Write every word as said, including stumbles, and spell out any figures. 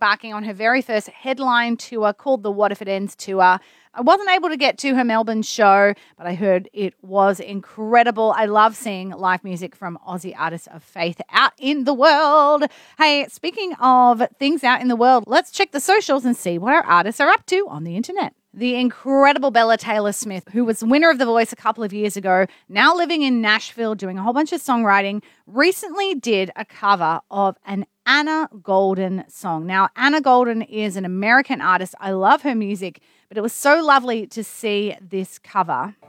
embarking on her very first headline tour called the What If It Ends tour. I wasn't able to get to her Melbourne show, but I heard it was incredible. I love seeing live music from Aussie artists of faith out in the world. Hey, speaking of things out in the world, let's check the socials and see what our artists are up to on the internet. The incredible Bella Taylor-Smith, who was winner of The Voice a couple of years ago, now living in Nashville doing a whole bunch of songwriting, recently did a cover of an Anna Golden song. Now, Anna Golden is an American artist. I love her music, but it was so lovely to see this cover